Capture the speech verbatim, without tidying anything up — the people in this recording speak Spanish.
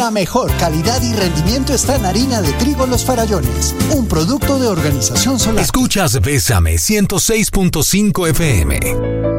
La mejor calidad y rendimiento está en harina de trigo Los Farallones, un producto de Organización Solar. Escuchas Bésame ciento seis punto cinco F M.